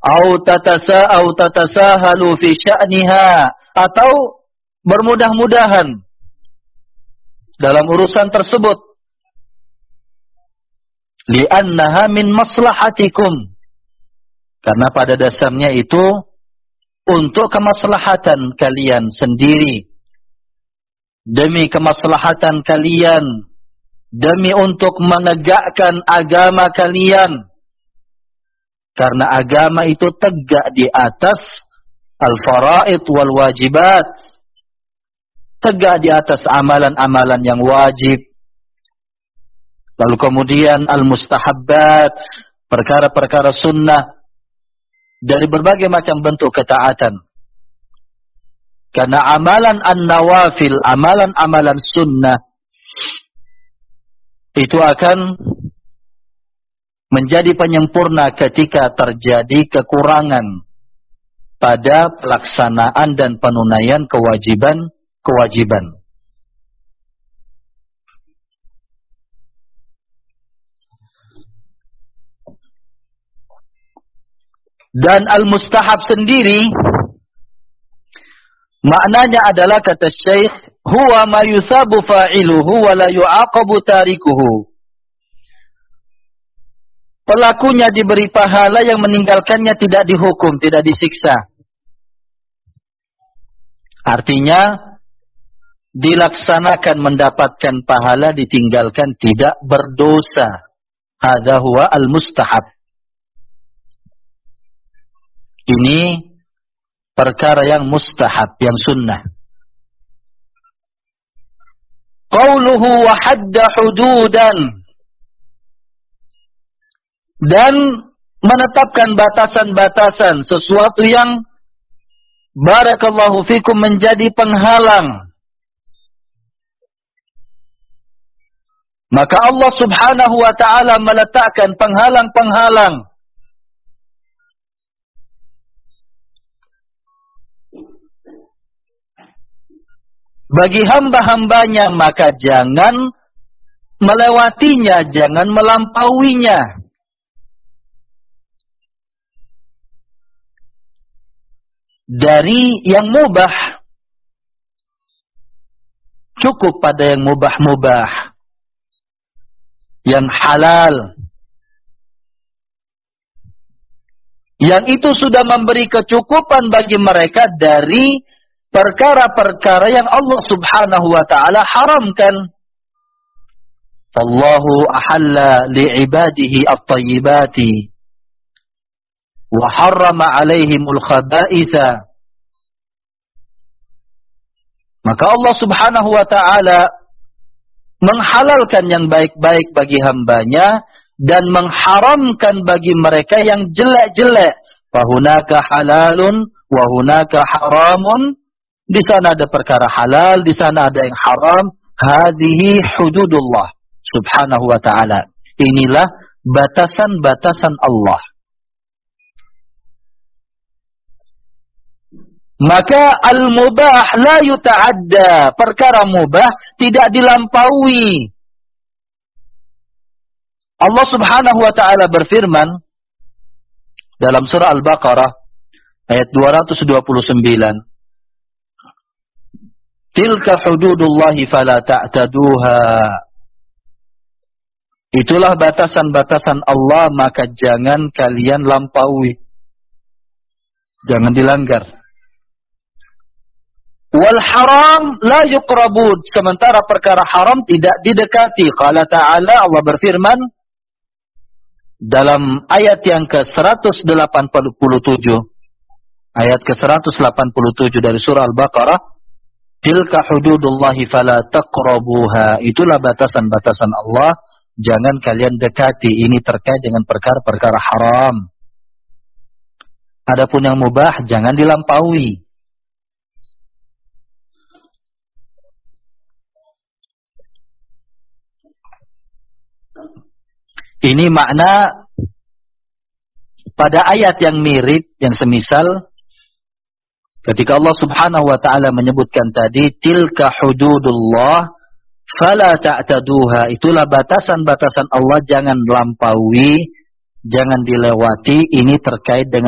Au tatasahalu fi sya'niha, atau bermudah-mudahan dalam urusan tersebut. Li'annaha min maslahatikum, karena pada dasarnya itu untuk kemaslahatan kalian sendiri, demi kemaslahatan kalian, demi untuk menegakkan agama kalian. Karena agama itu tegak di atas al-faraid wal wajibat, tegak di atas amalan-amalan yang wajib. Lalu kemudian al-mustahabbat, perkara-perkara sunnah, dari berbagai macam bentuk ketaatan. Karena amalan an-nawafil, amalan-amalan sunnah, itu akan menjadi penyempurna ketika terjadi kekurangan pada pelaksanaan dan penunaian kewajiban. Dan al-mustahab sendiri maknanya adalah, kata Syekh, huwa ma yusabu fa'iluhu wa la yu'aqabu tarikuhu. Pelakunya diberi pahala, yang meninggalkannya tidak dihukum, tidak disiksa. Artinya dilaksanakan mendapatkan pahala, ditinggalkan tidak berdosa. Hadza huwa al-mustahab. Ini perkara yang mustahab, yang sunnah. Qauluhu wa hadda hududan, dan menetapkan batasan-batasan, sesuatu yang barakallahu fikum menjadi penghalang. Maka Allah subhanahu wa ta'ala meletakkan penghalang-penghalang bagi hamba-hambanya, maka jangan melewatinya, jangan melampauinya. Dari yang mubah, cukup pada yang mubah-mubah, yang halal, yang itu sudah memberi kecukupan bagi mereka dari perkara-perkara yang Allah subhanahu wa ta'ala haramkan. Allahu ahalla li'ibadihi at-tayyibati wa harrama alaihimul khaba'itha. Maka Allah subhanahu wa ta'ala menghalalkan yang baik-baik bagi hambanya dan mengharamkan bagi mereka yang jelek-jelek. Fahunaka halalun wa hunaka haramun. Di sana ada perkara halal, di sana ada yang haram. Hadhihi hududullah subhanahu wa ta'ala. Inilah batasan-batasan Allah. Maka al-mubah la yuta'adda. Perkara mubah tidak dilampaui. Allah subhanahu wa ta'ala berfirman dalam surah Al-Baqarah ayat 229. Tilka hududullahi fala ta'taduha. Itulah batasan-batasan Allah, maka jangan kalian lampaui. Jangan dilanggar. Wal haram la yuqrabud. Sementara perkara haram tidak didekati. Qala ta'ala, Allah berfirman dalam ayat yang ke-187. Ayat ke-187 dari surah Al-Baqarah. Tilka hududullahi fala taqrabuha. Itulah batasan-batasan Allah, jangan kalian dekati. Ini terkait dengan perkara-perkara haram. Adapun yang mubah jangan dilampaui. Ini makna pada ayat yang mirip, yang semisal ketika Allah subhanahu wa ta'ala menyebutkan tadi, tilka hududullah fala ta'taduha. Itulah batasan-batasan Allah, jangan lampaui, jangan dilewati. Ini terkait dengan